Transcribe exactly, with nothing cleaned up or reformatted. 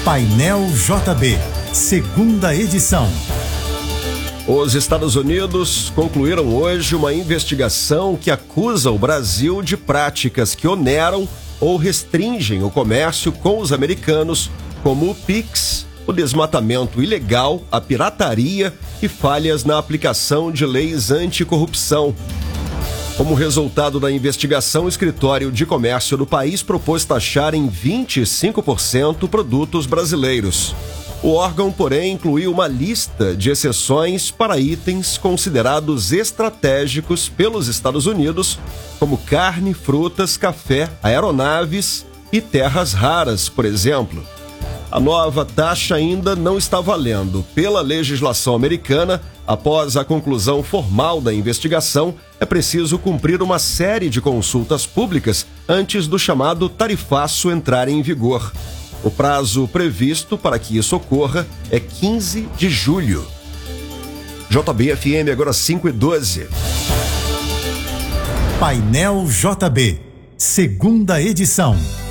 Painel J B, segunda edição. Os Estados Unidos concluíram hoje uma investigação que acusa o Brasil de práticas que oneram ou restringem o comércio com os americanos, como o Pix, o desmatamento ilegal, a pirataria e falhas na aplicação de leis anticorrupção. Como resultado da investigação, o Escritório de Comércio do país propôs taxar em vinte e cinco por cento produtos brasileiros. O órgão, porém, incluiu uma lista de exceções para itens considerados estratégicos pelos Estados Unidos, como carne, frutas, café, aeronaves e terras raras, por exemplo. A nova taxa ainda não está valendo. Pela legislação americana, após a conclusão formal da investigação, é preciso cumprir uma série de consultas públicas antes do chamado tarifaço entrar em vigor. O prazo previsto para que isso ocorra é quinze de julho. J B F M agora cinco e doze. Painel J B, segunda edição.